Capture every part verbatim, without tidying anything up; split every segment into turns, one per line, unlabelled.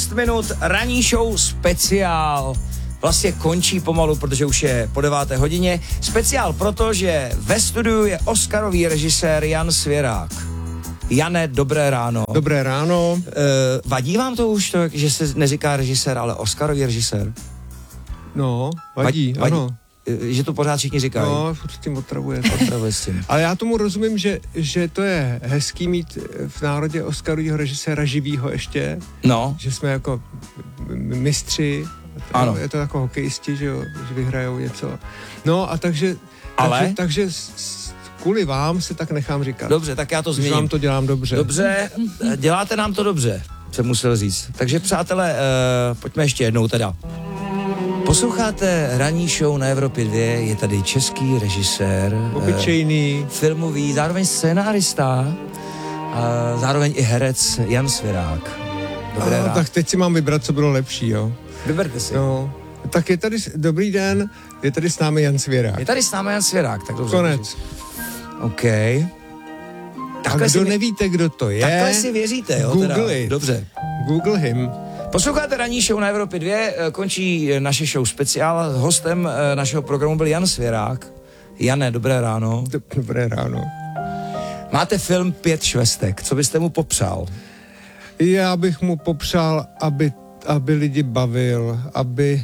šest minut, ranní show speciál. Vlastně končí pomalu, protože už je po deváté hodině. Speciál proto, že ve studiu je oscarový režisér Jan Svěrák. Jane, dobré ráno.
Dobré ráno.
Uh, vadí vám to už, to, že se neříká režisér, ale oscarový režisér?
No, vadí,
vadí,
ano.
Vadí, že to pořád všichni říkají.
No, s tím otravuje.
Otravuje s tím.
Ale já tomu rozumím, že, že to je hezký mít v národě oscarovýho režiséra živýho ještě.
No.
Že jsme jako mistři.
Ano.
Je to jako hokejisti, že jo, že vyhrajou něco. No a takže,
Ale?
takže, takže s, s, kvůli vám se tak nechám říkat.
Dobře, tak já to změním.
Že vám to dělám dobře.
Dobře, děláte nám to dobře, jsem musel říct. Takže přátelé, uh, pojďme ještě jednou teda. Posloucháte ranní show na Evropě dvě, je tady český režisér.
Obyčejný.
Uh, filmový, zároveň scénárista, a zároveň i herec Jan Svěrák. Dobré
a,
ráno.
Tak teď si mám vybrat, co bylo lepší, jo.
Vyberte si.
No, tak je tady, dobrý den, je tady s námi Jan Svěrák.
Je tady s námi Jan Svěrák, tak dobře.
Konec.
OK.
Takhle a kdo
si
nevíte, kdo to je,
takhle si věříte, jo?
Google
teda.
it.
Dobře.
Google him.
Posloucháte ranní show na Evropě dvě, končí naše show speciál. Hostem našeho programu byl Jan Svěrák. Jane, dobré ráno.
Dobré ráno.
Máte film Pět švestek, co byste mu popřál?
Já bych mu popřál, aby, aby lidi bavil, aby,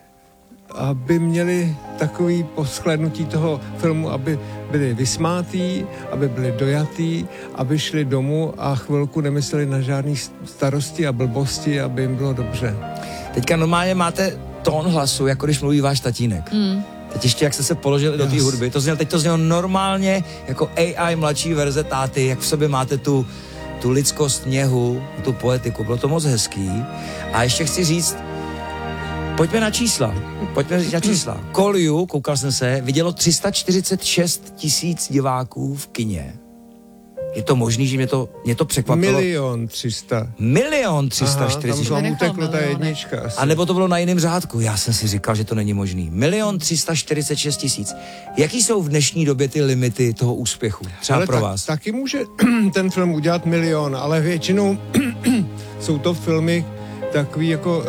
aby měli takový poshlédnutí toho filmu, aby byli vysmátí, aby byli dojatí, aby šli domů a chvilku nemysleli na žádný starosti a blbosti, aby jim bylo dobře.
Teďka normálně máte tón hlasu, jako když mluví váš tatínek. Mm. Teď ještě, jak jste se položili yes. do té hudby, to znělo, teď to znělo normálně jako A I mladší verze táty, jak v sobě máte tu, tu lidskost, něhu, tu poetiku. Bylo to moc hezký. A ještě chci říct, pojďme na čísla. Pojďme říct na čísla. Call You, koukal jsem se, vidělo tři sta čtyřicet šest tisíc diváků v kině. Je to možný, že mě to, mě to překvapilo?
Milion tři sta.
Milion tři sta čtyřicet.
Aha, tam vám uteklo ta jednička. Asi.
A nebo to bylo na jiném řádku. Já jsem si říkal, že to není možný. Milion tři sta čtyřicet šest tisíc. Jaký jsou v dnešní době ty limity toho úspěchu? Třeba
ale
pro
tak,
vás.
Taky může ten film udělat milion, ale většinou jsou to filmy takový jako uh,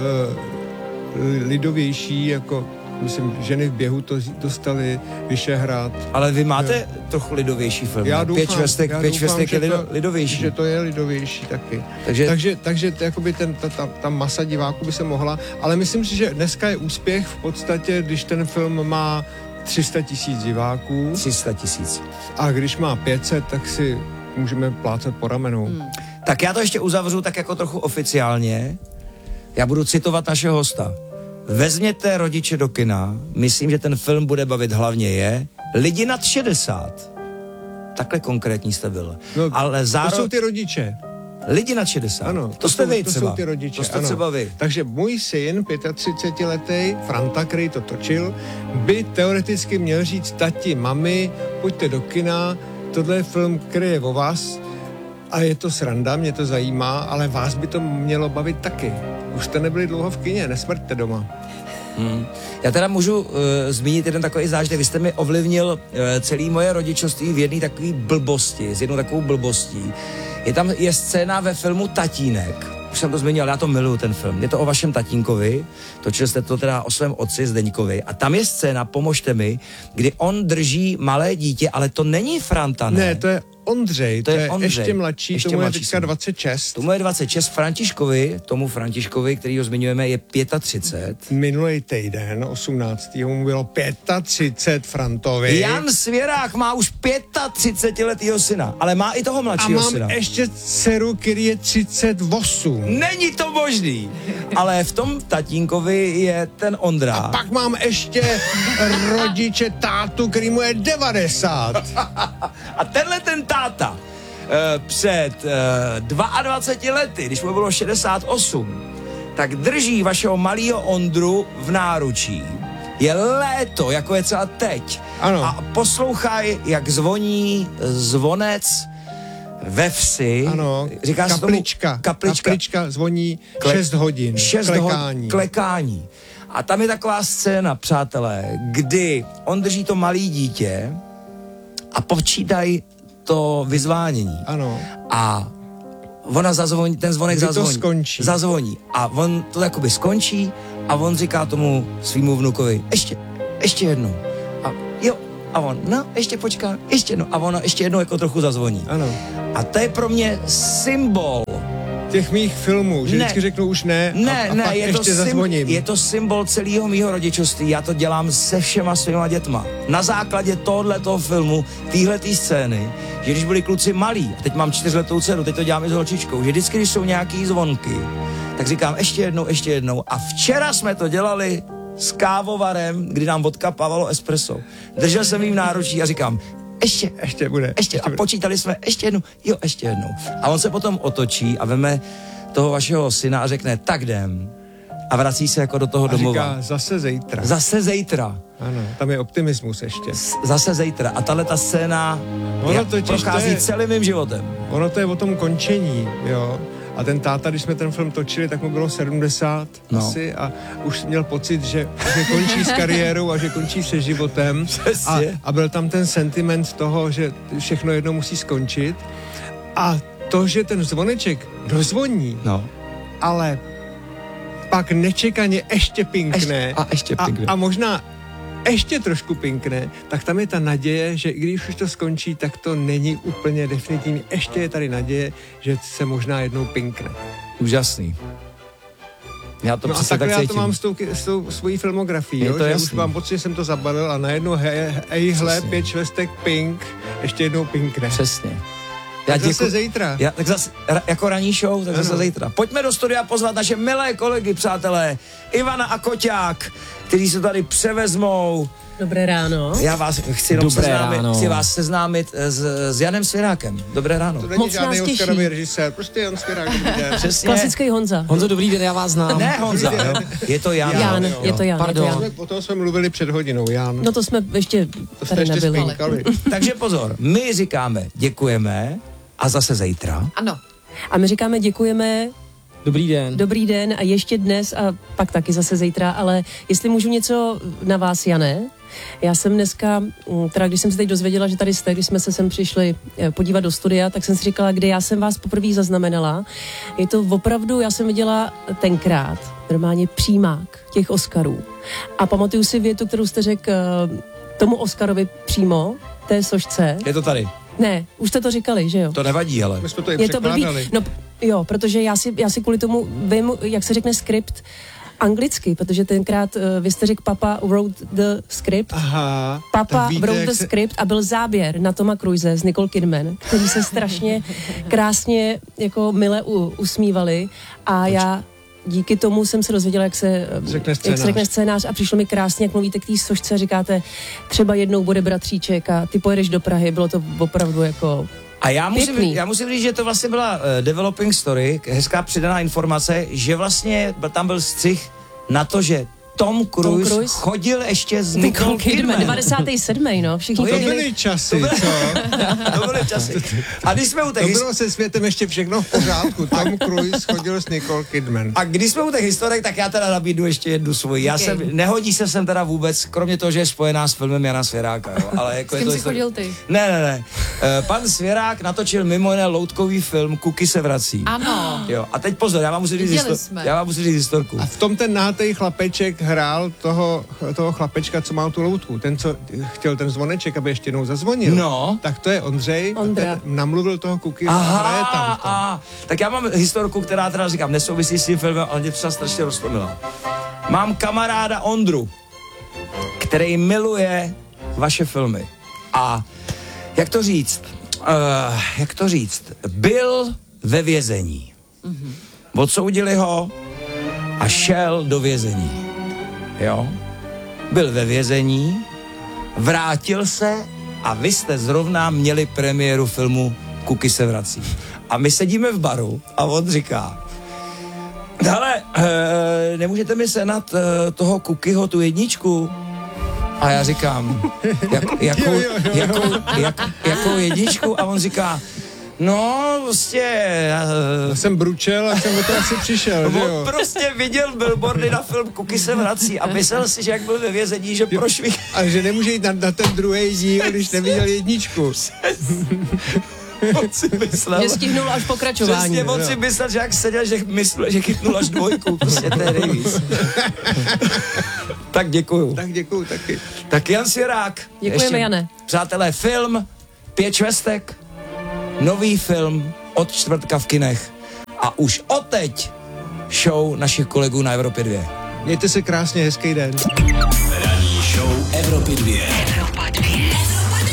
lidovější, jako myslím, Ženy v běhu to dostali, Vyšehrad.
Ale vy máte jo. trochu lidovější film.
Já doufám,
pět švestek,
já
pět
doufám,
švestek je lido,
to,
lidovější.
Že to je lidovější taky.
Takže,
takže, takže to, jakoby ten, ta, ta, ta masa diváků by se mohla, ale myslím si, že dneska je úspěch v podstatě, když ten film má tři sta tisíc diváků.
tři sta tisíc.
A když má pět set, tak si můžeme plácat po ramenou. Hmm.
Tak já to ještě uzavřu tak jako trochu oficiálně. Já budu citovat našeho hosta. Vezměte rodiče do kina, myslím, že ten film bude bavit hlavně je lidi nad šedesát. Takhle konkrétní jste byl.
No,
ale zároveň...
To jsou ty rodiče.
Lidi nad šedesát.
Ano,
to,
to
jste
jsou,
vy
to
třeba.
jsou ty rodiče.
To jste
ano.
třeba vy.
Takže můj syn, třicetiletý, Franta, který to točil, by teoreticky měl říct tati, mami, pojďte do kina, tohle je film, který je o vás a je to sranda, mě to zajímá, ale vás by to mělo bavit taky. Už jste nebyli dlouho v kině, nesmrťte doma.
Hmm. Já teda můžu uh, zmínit jeden takový zážitek. Vy jste mi ovlivnil uh, celý moje rodičovství v jedné takové blbosti, s jednou takovou blbostí. Je tam je scéna ve filmu Tatínek. Už jsem to zmínil, já to miluju, ten film. Je to o vašem tatínkovi, točil jste to teda o svém otci Zdeňkovi. A tam je scéna, pomožte mi, kdy on drží malé dítě, ale to není Franta, ne?
Ne, to je Ondřej, to, to je Ondřej. ještě mladší, ještě tomu je teďka dvacet šest.
Tomu je dvacet šest, Františkovi, tomu Františkovi, kterýho zmiňujeme, je třicet pět.
Minulý týden, osmnáctého mu bylo třicet pět Frantovi.
Jan Svěrák má už třicetiletýho syna, ale má i toho mladšího syna.
A mám syna. ještě dceru, který je třicet osm.
Není to možný, ale v tom tatínkovi je ten Ondra.
A pak mám ještě rodiče tátu, který mu je devadesát.
A tenhle ten táta uh, před uh, dvaceti dvěma lety, když mu bylo šedesát osm, tak drží vašeho malého Ondru v náručí. Je léto, jako je třeba teď.
Ano.
A poslouchaj, jak zvoní zvonec ve vsi.
Ano,
Říká
kaplička,
se tomu, kaplička.
Kaplička zvoní Kle, šest hodin.
šest
klekání.
Ho, klekání. A tam je taková scéna, přátelé, kdy on drží to malé dítě a počítají to vyzvánění.
Ano.
A ona zazvoní, ten zvonek
Kdy to
zazvoní.
skončí.
Zazvoní. A on to jakoby skončí a on říká tomu svýmu vnukovi, ještě, ještě jednou. A jo, a on, no, ještě počká, ještě jednou. A ona ještě jednou jako trochu zazvoní.
Ano.
A to je pro mě symbol.
Těch mých filmů, že
Ne.
vždycky řeknu už ne,
Ne,
a, a
ne,
pak
je to,
ještě
sym,
zazvoním.
je to symbol celého mýho rodičovství. Já to dělám se všema svýma dětma. Na základě tohoto filmu, téhletý scény, že když byli kluci malí, a teď mám čtyřletou dceru, teď to dělám i s holčičkou, že vždycky, když jsou nějaký zvonky, tak říkám ještě jednou, ještě jednou. A včera jsme to dělali s kávovarem, kdy nám odkapávalo espresso. Držel jsem jí v náručí a říkám, ještě,
Ještě bude.
ještě,
ještě
a
bude.
počítali jsme, ještě jednou, jo, ještě jednou. A on se potom otočí a veme toho vašeho syna a řekne, tak jdem. A vrací se jako do toho
A
domova.
říká, zase zítra.
Zase zítra.
Ano, tam je optimismus ještě.
S- Zase zítra. A tahle ta scéna
Ono
jak
totiž
prochází
to je-
celým mým životem.
Ono to je o tom končení, jo. A ten táta, když jsme ten film točili, tak mu bylo sedmdesát
No.
asi a už měl pocit, že, že končí s kariérou a že končí se životem. A,
Přesně.
a byl tam ten sentiment toho, že všechno jednou musí skončit. A to, že ten zvoneček dozvoní,
No.
ale pak nečekaně ještě pinkne.
Ještě- a ještě pinkne.
A, a možná ještě trošku pinkne, tak tam je ta naděje, že i když už to skončí, tak to není úplně definitivní. Ještě je tady naděje, že se možná jednou pinkne.
Úžasný. Já to
No a
přesně
takhle
tak
já
cítím.
to mám s tou, s tou svojí filmografií,
Je
jo,
to
že
jasný.
už mám pocit, že jsem to zabalil a najednou hej, ejhle,
Přesně.
pět švestek pink, ještě jednou pinkne.
Přesně.
Tak zase
děkuji-
zítra.
Já, tak zase, ra, jako ranní show, tak zase
Ano.
zítra. Pojďme do studia pozvat naše milé kolegy, přátelé, Ivana a Koťák, kteří se tady převezmou.
Dobré ráno.
Já vás chci jenom
Dobré
seznámit,
ráno.
chci vás seznámit s, s Janem Svěrákem. Dobré ráno.
To není
Moc
žádný
nás těší.
Oscarový režisér, prostě Jan Svěrák, dobrý den.
Přesně.
Klasický Honza.
Honzo, dobrý den, já vás znám.
Ne Honza, jo? Je to Jan.
Jan,
jo,
je to Jan.
Pardon.
Je to Jan.
O tom jsme mluvili před hodinou, Jan.
No to jsme ještě
to jste
tady
ještě
nebyli.
spinkali.
Takže pozor, my říkáme děkujeme a zase zítra.
Ano.
A my říkáme děkujeme,
Dobrý den.
dobrý den a ještě dnes a pak taky zase zítra, ale jestli můžu něco na vás, Jane, já jsem dneska, mm, teda když jsem se teď dozvěděla, že tady jste, když jsme se sem přišli eh, podívat do studia, tak jsem si říkala, kde já jsem vás poprvé zaznamenala. Je to opravdu, já jsem viděla tenkrát normálně přímák těch Oscarů. A pamatuju si větu, kterou jste řekl eh, tomu Oscarovi přímo, té sošce.
Je to tady.
Ne, už jste to říkali, že jo?
To nevadí, hele.
My jsme to i
Je to blbý.
překládali.
No, jo, protože já si, já si kvůli tomu vím, jak se řekne skript anglicky, protože tenkrát uh, vy jste řekl Papa wrote the script.
Aha.
Papa
tak víte,
wrote
jak
the
se-
script a byl záběr na Toma Cruise s Nicole Kidman, který se strašně krásně jako mile u, usmívali a já díky tomu jsem se dozvěděla, jak se,
Řekne
jak
scénář.
se řekne scénář a přišlo mi krásně, jak mluvíte k té sošce a říkáte, třeba jednou bude bratříček a ty pojedeš do Prahy, bylo to opravdu jako...
A já musím,
Pěkný.
já musím říct, že to vlastně byla uh, developing story, hezká přidaná informace, že vlastně byl- tam byl střih na to, že Tom Cruise,
Cruise?
chodil ještě s
Nicole
Nicole
Kidman,
Kidman.
devadesátý sedmý no, všichni
To je-
To
chodili.
byly časy, co?
To byly časy. A když jsme u těch,
To
his-
bylo se světem ještě všechno v pořádku. Tom Cruise chodil s Nicole Kidman.
a když jsme u těch historek, tak já teda nabídnu ještě jednu svoji. Já
Ok.
jsem, nehodí se sem teda vůbec, kromě toho, že je spojená s filmem Jana Svěráka. Jo, ale jako
S
je
kým
to
jsi
histori-
chodil ty?
Ne, ne, ne. Uh, pan Svěrák natočil mimo jiné loutkový film Kuky se vrací.
Ano.
Jo, a teď pozor, já vám musím říct,
Viděli
histo-
jsme.
já vám musím říct historku.
A v tom ten nátej chlapeček hrál toho, toho chlapečka, co má tu loutku. Ten, co chtěl ten zvoneček, aby ještě jednou zazvonil.
No.
Tak to je Ondřej. A
Ondra.
ten namluvil toho Kuky a hraje tam
Aha,
v tom.
a, tak já mám historku, která teda říkám, nesouvisí s tím filmem, ale mě třeba strašně roztomila. Mám kamaráda Ondru, který miluje vaše filmy. A jak to říct? Uh, jak to říct? Byl ve vězení. Mm-hmm. Odsoudili ho a šel do vězení. Jo? Byl ve vězení, vrátil se a vy jste zrovna měli premiéru filmu Kuky se vrací. A my sedíme v baru a on říká, hele, e, nemůžete mi senat e, toho Kukyho tu jedničku? A já říkám, jak, jakou,
Jo, jo, jo, jo.
jakou, jak, jakou jedničku? A on říká, no, prostě...
Já jsem bručel a jsem o to asi přišel, že
On
jo?
prostě viděl billboardy na film Kuky se vrací a myslel si, že jak byl ve vězení, že prošvih.
A že nemůže jít na, na ten druhý díl, když neviděl jedničku.
On si myslel,
Že stihnul až pokračování.
přesně, on si myslel, že jak seděl, že myslel, že chytnul až dvojku, prostě to je nejvíc. Tak děkuju.
Tak děkuju taky.
Tak Jan Sirák.
Děkujeme,
ještě,
Jane.
Přátelé, film Pět švestek, nový film od čtvrtka v kinech a už odteď show našich kolegů na Evropě dva.
Mějte se krásně, hezký den.
Ranní show Evropy dva.
Evropa dva.